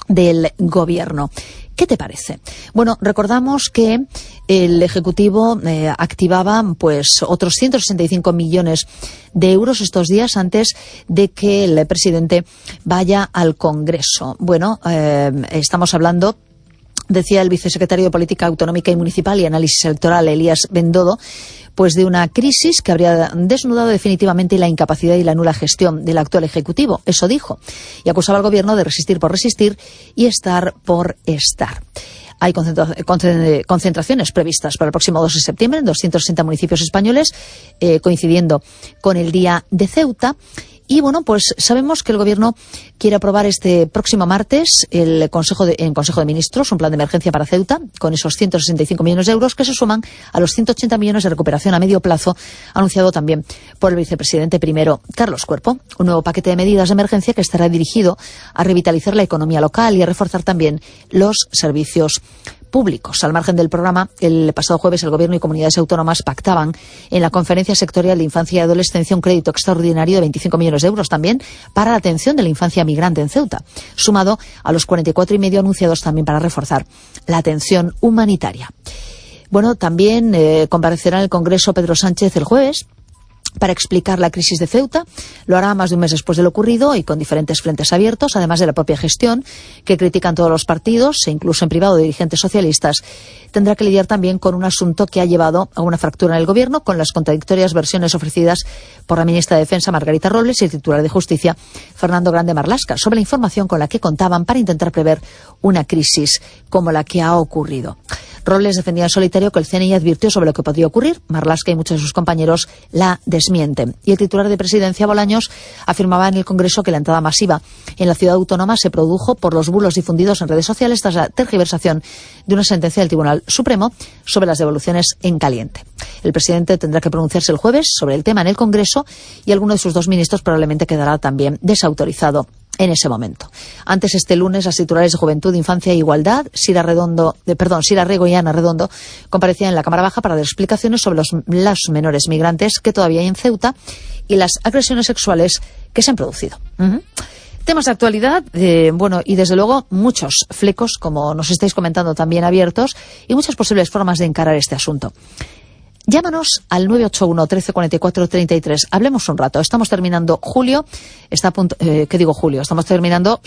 del Gobierno. ¿Qué te parece? Bueno, recordamos que el Ejecutivo activaba pues otros 165 millones de euros estos días antes de que el presidente vaya al Congreso. Bueno, estamos hablando, decía el vicesecretario de Política Autonómica y Municipal y Análisis Electoral, Elías Bendodo, pues de una crisis que habría desnudado definitivamente la incapacidad y la nula gestión del actual Ejecutivo. Eso dijo. Y acusaba al Gobierno de resistir por resistir y estar por estar. Hay concentraciones previstas para el próximo 2 de septiembre en 260 municipios españoles, coincidiendo con el Día de Ceuta. Y bueno, pues sabemos que el Gobierno quiere aprobar este próximo martes en Consejo de Ministros un plan de emergencia para Ceuta con esos 165 millones de euros que se suman a los 180 millones de recuperación a medio plazo anunciado también por el vicepresidente primero, Carlos Cuerpo. Un nuevo paquete de medidas de emergencia que estará dirigido a revitalizar la economía local y a reforzar también los servicios públicos. Al margen del programa, el pasado jueves el Gobierno y comunidades autónomas pactaban en la Conferencia Sectorial de Infancia y Adolescencia un crédito extraordinario de 25 millones de euros también para la atención de la infancia migrante en Ceuta, sumado a los 44,5 anunciados también para reforzar la atención humanitaria. Bueno, también comparecerá en el Congreso Pedro Sánchez el jueves para explicar la crisis de Ceuta. Lo hará más de un mes después de lo ocurrido y con diferentes frentes abiertos, además de la propia gestión, que critican todos los partidos e incluso en privado dirigentes socialistas. Tendrá que lidiar también con un asunto que ha llevado a una fractura en el Gobierno, con las contradictorias versiones ofrecidas por la ministra de Defensa, Margarita Robles, y el titular de Justicia, Fernando Grande Marlaska, sobre la información con la que contaban para intentar prever una crisis como la que ha ocurrido. Robles defendía en solitario que el CNI advirtió sobre lo que podría ocurrir. Marlaska y muchos de sus compañeros la desmienten. Y el titular de Presidencia, Bolaños, afirmaba en el Congreso que la entrada masiva en la ciudad autónoma se produjo por los bulos difundidos en redes sociales tras la tergiversación de una sentencia del Tribunal Supremo sobre las devoluciones en caliente. El presidente tendrá que pronunciarse el jueves sobre el tema en el Congreso y alguno de sus dos ministros probablemente quedará también desautorizado en ese momento. Antes, este lunes, las titulares de Juventud, Infancia e Igualdad, Sira Rego y Ana Redondo, comparecían en la Cámara Baja para dar explicaciones sobre los menores migrantes que todavía hay en Ceuta y las agresiones sexuales que se han producido. Temas de actualidad, y desde luego muchos flecos, como nos estáis comentando, también abiertos, y muchas posibles formas de encarar este asunto. Llámanos al 981 13 44 33. Hablemos un rato. Estamos terminando julio. Estamos terminando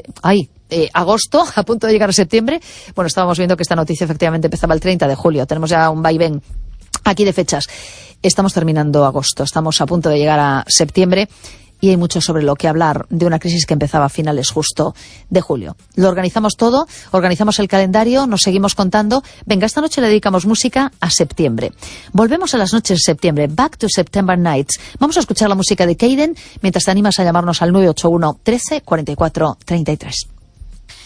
agosto, a punto de llegar a septiembre. Bueno, estábamos viendo que esta noticia efectivamente empezaba el 30 de julio. Tenemos ya un vaivén aquí de fechas. Estamos terminando agosto. Estamos a punto de llegar a septiembre. Y hay mucho sobre lo que hablar de una crisis que empezaba a finales justo de julio. Lo organizamos todo, organizamos el calendario, nos seguimos contando. Venga, esta noche le dedicamos música a septiembre. Volvemos a las noches de septiembre, Back to September Nights. Vamos a escuchar la música de Kaden mientras te animas a llamarnos al 981 13 44 33.